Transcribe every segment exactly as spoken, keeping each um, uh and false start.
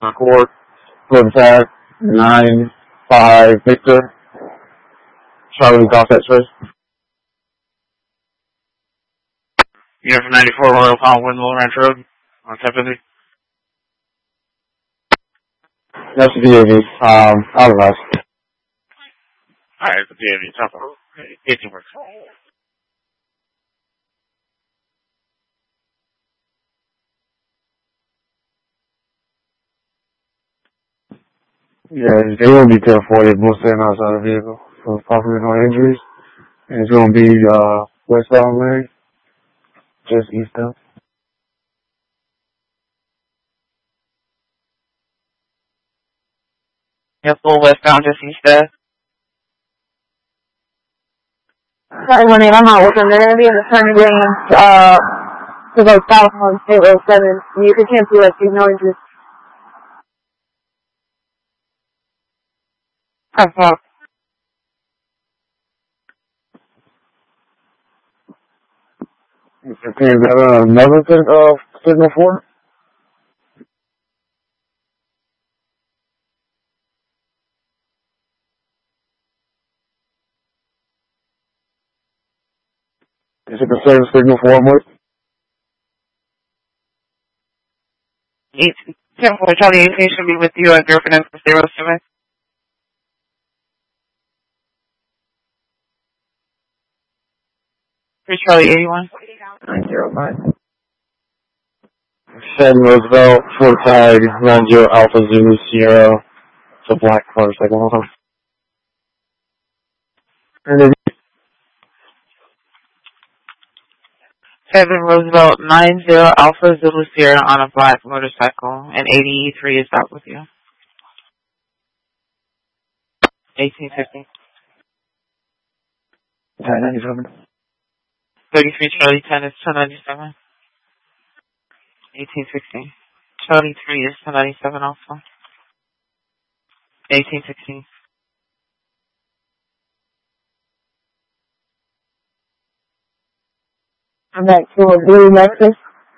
Court, for the tag, nine, five, Victor. Charlie Golf X-ray. Unit from ninety-four, Royal Palm, Windmill Ranch Road, on ten fifty. That's the D A V, um, out of us. Alright, the D A V, top of eighteen works. Yeah, they won't be till forty, we'll stand outside the vehicle for possibly no injuries. And it's gonna be, uh, westbound lane, just eastbound. Yep, full westbound, just east there. Sorry, honey, I'm not working. They're gonna be in the turning lanes, uh, to go south on State Road seven. You can cancel that, you no injuries. Okay. Okay, is that another thing, uh, signal for? Is it the same signal for what? eight, ten four, Charlie eighteen should be with you at zero for zero seven. three Charlie eighty-one. nine zero five. Seven Roosevelt, four tag, nine zero Alpha Zulu Sierra. It's a black motorcycle. And then seven Roosevelt, nine zero Alpha Zulu Sierra on a black motorcycle, and eighty-three is out with you. eighteen fifty. ten ninety-seven. thirty-three Charlie ten is ten ninety-seven. eighteen sixteen. Charlie three is ten ninety-seven also. eighteen sixteen. I'm back to a blue Lexus.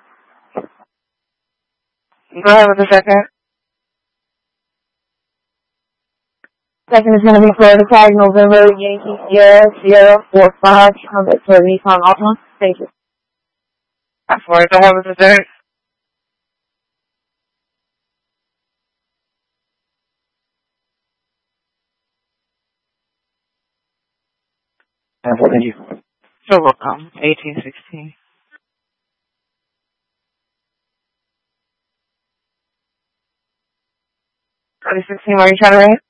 Go ahead with the second. Second is gonna be Florida Tag, November, Yankee Sierra, Sierra four five. I'm back to a Nissan Altima. Thank you. That's right. Go ahead with the third. Thank you. You're welcome. eighteen sixteen. twenty sixteen, are you trying to rate?